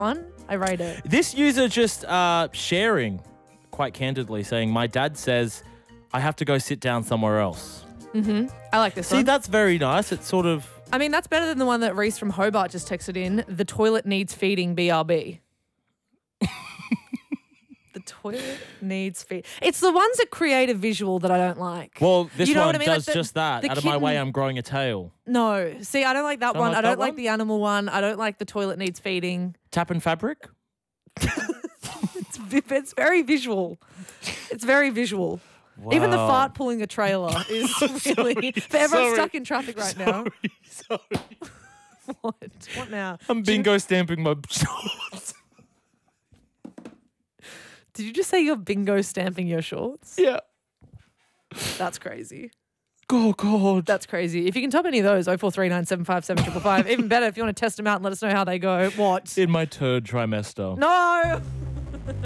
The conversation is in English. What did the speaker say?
one. I rate it. This user just sharing quite candidly saying, my dad says I have to go sit down somewhere else. I like this See, one. that's very nice. It's sort of... I mean, that's better than the one that Reese from Hobart just texted in. The toilet needs feeding, BRB. The toilet needs feed. It's the ones that create a visual that I don't like. Well, this You know one what I mean? does Like just that. the Out of my way, kitten- I'm growing a tail. No. See, I don't like that Don't one. like I that don't like one? the animal one. I don't like the toilet needs feeding. Tap and fabric? It's very visual. It's very visual. Even the Wow. fart pulling a trailer is really... For everyone sorry, stuck in traffic right now. Sorry. What? What now? I'm bingo stamping my shorts. Did you just say you're bingo stamping your shorts? Yeah. That's crazy. Oh, God. That's crazy. If you can top any of those, 0439757555, even better if you want to test them out and let us know how they go. What? In my third trimester. No!